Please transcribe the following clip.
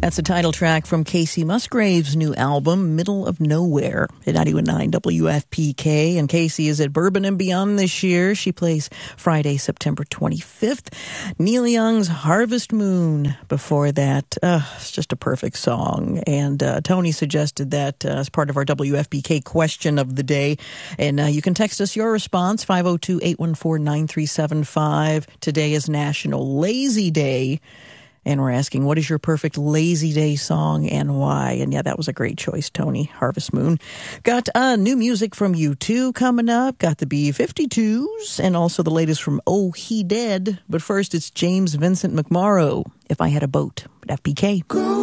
That's the title track from Casey Musgrave's new album, Middle of Nowhere, at 91.9 WFPK. And Casey is at Bourbon and Beyond this year. She plays Friday, September 25th. Neil Young's Harvest Moon before that. It's just a perfect song. And Tony suggested that as part of our WFPK question of the day. And you can text us your response, 502-814-9375. Today is National Lazy Day. And we're asking, what is your perfect lazy day song and why? And yeah, that was a great choice, Tony. Harvest Moon. Got new music from U2 coming up. Got the B-52s and also the latest from Oh He Dead. But first, it's James Vincent McMorrow, If I Had a Boat, at FPK.